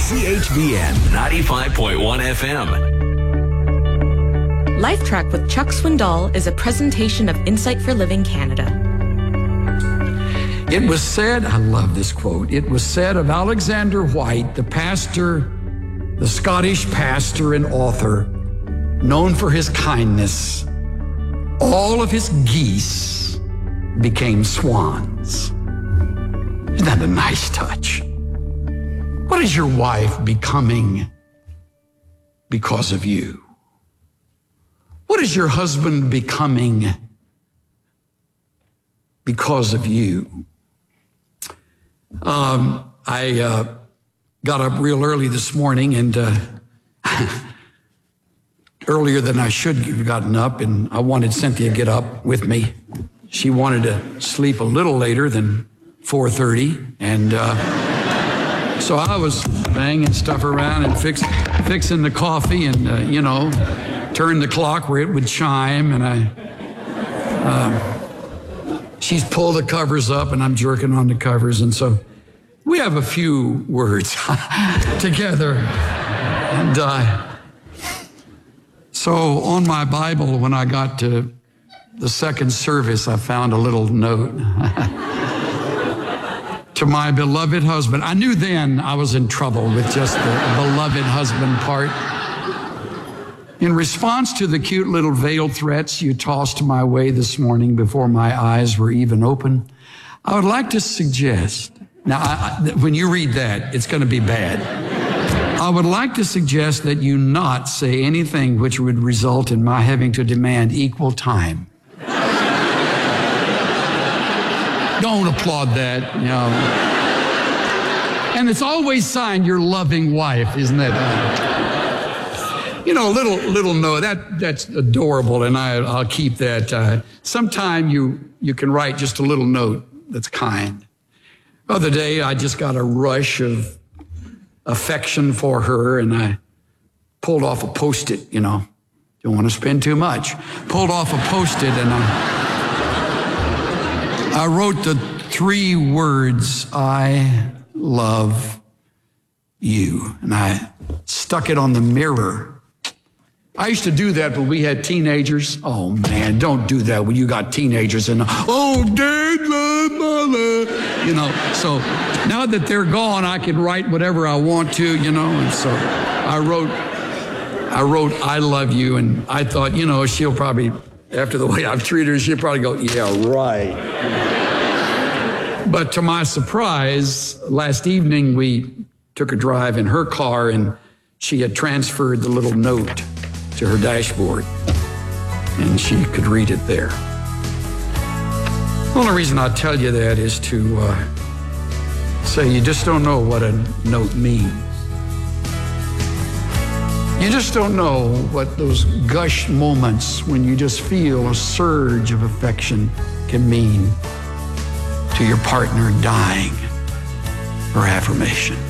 CHVN 95.1 FM. Life Track with Chuck Swindoll is a presentation of Insight for Living Canada. It was said, I love this quote, it was said of Alexander White, the pastor, the Scottish pastor and author, known for his kindness, all of his geese became swans. Isn't that a nice touch? What is your wife becoming because of you? What is your husband becoming because of you? I got up real early this morning and earlier than I should have gotten up, and I wanted Cynthia to get up with me. She wanted to sleep a little later than 4:30, and so I was banging stuff around and fixing the coffee and, turn the clock where it would chime, and she's pulled the covers up and I'm jerking on the covers, and so we have a few words together. And so on my Bible, when I got to the second service, I found a little note. To my beloved husband. I knew then I was in trouble with just the beloved husband part. In response to the cute little veiled threats you tossed my way this morning before my eyes were even open, I would like to suggest, now when you read that, it's going to be bad. I would like to suggest that you not say anything which would result in my having to demand equal time. Don't applaud that, And it's always signed your loving wife, isn't it? Little note, that's adorable, and I'll keep that. Sometime you can write just a little note that's kind. The other day, I just got a rush of affection for her, and I pulled off a Post-it, Don't want to spend too much. Pulled off a Post-it, and I wrote the 3 words, I love you. And I stuck it on the mirror. I used to do that when we had teenagers. Oh man, don't do that when you got teenagers and, oh, Dad, mother. So now that they're gone, I can write whatever I want to, And so I wrote, I love you. And I thought, she'll probably, after the way I've treated her, she'll probably go, yeah, right. But to my surprise, last evening we took a drive in her car and she had transferred the little note to her dashboard and she could read it there. The only reason I tell you that is to say you just don't know what a note means. You just don't know what those gush moments when you just feel a surge of affection can mean to your partner dying for affirmation.